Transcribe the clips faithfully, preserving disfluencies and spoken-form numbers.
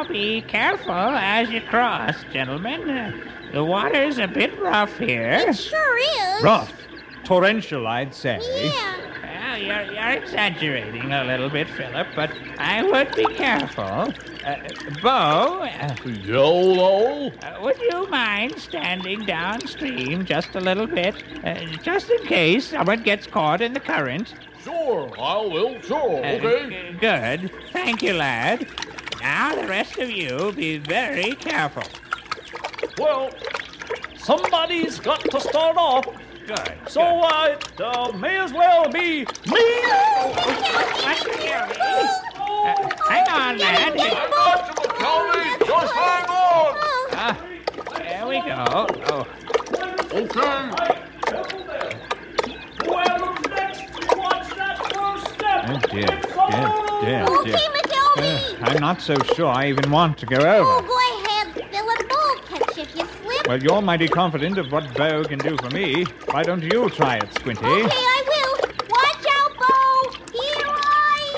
Now be careful as you cross, gentlemen. Uh, the water's a bit rough here. It sure is. Rough. Torrential, I'd say. Yeah. Well, you're, you're exaggerating a little bit, Philip, but I would be careful. Uh, Bo, uh, YOLO? uh, would you mind standing downstream just a little bit, uh, just in case someone gets caught in the current? Sure, I will. Sure, Uh, okay. g- good. Thank you, lad. Now the rest of you be very careful. Well, somebody's got to start off. Good. So uh, it uh, may as well be me. What, Gary? Uh, hang on, lad. I got you, McKelvey. Just hang on. Ah, there we go. Oh, Okay. Whoever's next, watch that first step. Oh, dear, dear, dear, Okay, dear. McKelvey. Uh, I'm not so sure I even want to go Oh, over. go ahead, Philip. Bo catch you if you slip. Well, you're mighty confident of what Bo can do for me. Why don't you try it, Squinty? Okay, I will. Watch out, Bo. Here I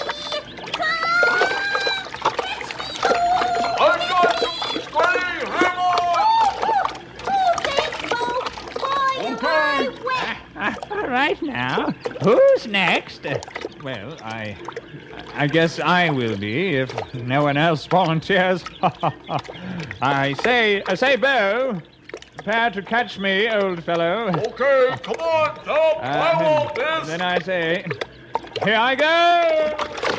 come. I got you, Squirty. Hang on. Oh, thanks, Bo. Bye. Okay. Bye. Well, ah, all right now. Who's next? Uh, Well, I... I guess I will be if no one else volunteers. I say, I say, Bo, prepare to catch me, old fellow. Okay, come on, Tom. I Uh, want then, this. then I say, here I go!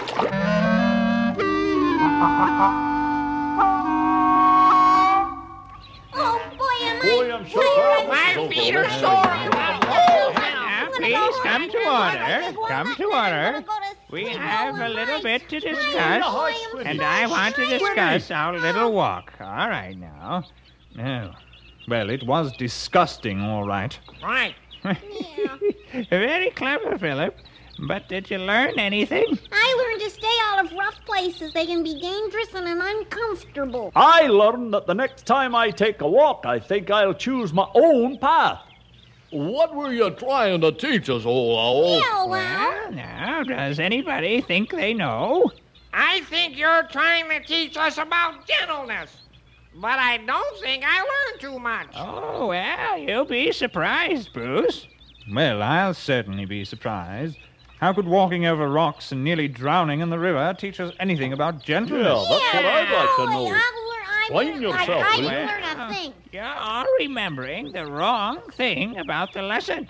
oh, boy, am I... Boy, I'm so Wait, proud. wait, My This is feet over. are Let's sore. go. Now, please come to order. Come to order. We have a little bit to discuss, and I want to discuss our little walk. All right now. Oh, well, it was disgusting, all right. Right. Yeah. Very clever, Philip. But did you learn anything? I learned to stay out of rough places. They can be dangerous and uncomfortable. I learned that the next time I take a walk, I think I'll choose my own path. What were you trying to teach us, old owl? Yeah, well, Well, now, does anybody think they know? I think you're trying to teach us about gentleness. But I don't think I learned too much. Oh, well, you'll be surprised, Bruce. Well, I'll certainly be surprised. How could walking over rocks and nearly drowning in the river teach us anything about gentleness? Yeah, that's what I'd like to Boy, know. I'll learn, I Explain learn- yourself, I, I will you? learn a thing. You're all remembering the wrong thing about the lesson.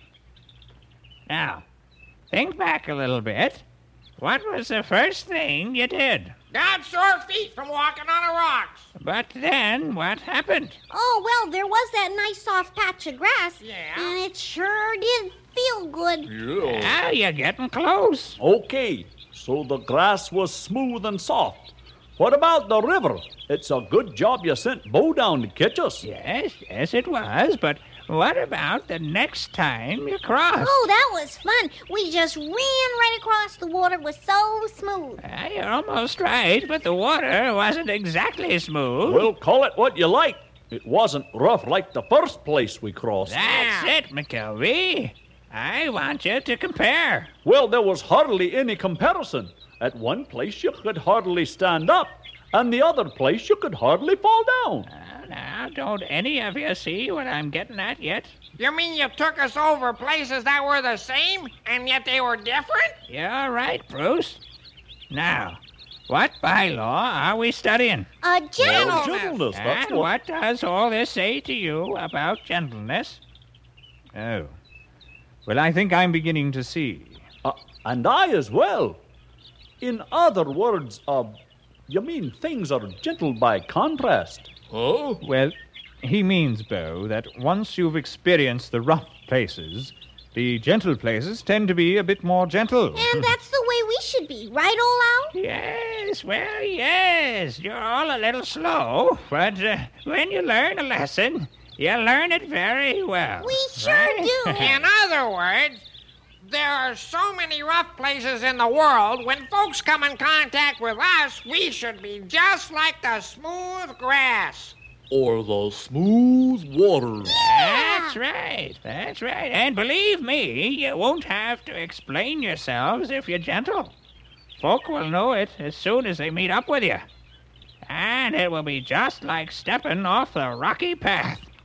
Now, think back a little bit. What was the first thing you did? Got sore feet from walking on the rocks. But then what happened? Oh, well, there was that nice soft patch of grass. Yeah? And it sure did feel good. Yeah. Now you're getting close. Okay, so the grass was smooth and soft. What about the river? It's a good job you sent Bo down to catch us. Yes, yes, it was. But what about the next time you crossed? Oh, that was fun. We just ran right across the water. It was so smooth. Ah, you're almost right, but the water wasn't exactly smooth. Well, call it what you like. It wasn't rough like the first place we crossed. That's it, McKelvey. I want you to compare. Well, there was hardly any comparison. At one place you could hardly stand up, and the other place you could hardly fall down. Now, now, don't any of you see what I'm getting at yet? You mean you took us over places that were the same, and yet they were different? You're right, Bruce. Now, what bylaw are we studying? A Well, gentle. gentleness, that's And what. what does all this say to you about gentleness? Oh. Well, I think I'm beginning to see. Uh, and I as well. In other words, uh, you mean things are gentle by contrast. Oh? Well, he means, Bo, that once you've experienced the rough places, the gentle places tend to be a bit more gentle. And that's the way we should be, right, old owl? Yes, well, yes. You're all a little slow, but uh, when you learn a lesson, you learn it very well. We sure right? do. In other words, there are so many rough places in the world. When folks come in contact with us, we should be just like the smooth grass. Or the smooth waters. That's right. That's right. And believe me, you won't have to explain yourselves if you're gentle. Folk will know it as soon as they meet up with you. And it will be just like stepping off the rocky path.